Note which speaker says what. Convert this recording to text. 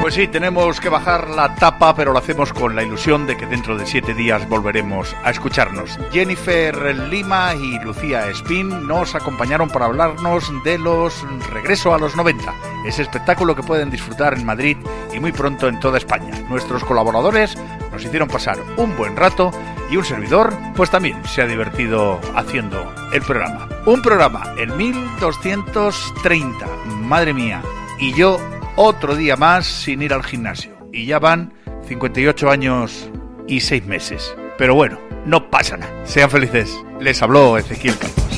Speaker 1: Pues sí, tenemos que bajar la tapa, pero lo hacemos con la ilusión de que dentro de 7 días volveremos a escucharnos. Jennifer Lima y Lucía Espín nos acompañaron para hablarnos de los Regreso a los 90, ese espectáculo que pueden disfrutar en Madrid y muy pronto en toda España. Nuestros colaboradores nos hicieron pasar un buen rato y un servidor pues también se ha divertido haciendo el programa. Un programa en 1230, madre mía, y yo otro día más sin ir al gimnasio. Y ya van 58 años y 6 meses. Pero bueno, no pasa nada. Sean felices. Les habló Ezequiel Campos.